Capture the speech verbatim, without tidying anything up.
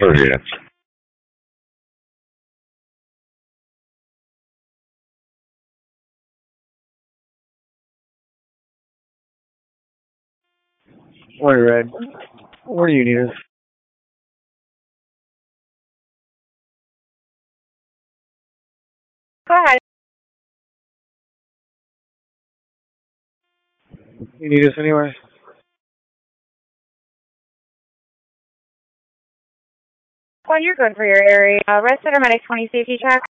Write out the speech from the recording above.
First unit. Morning, Red. What do you need us? Go ahead. You need us anywhere? Well, you're good for your area. Uh, Red Center Medic twenty safety check.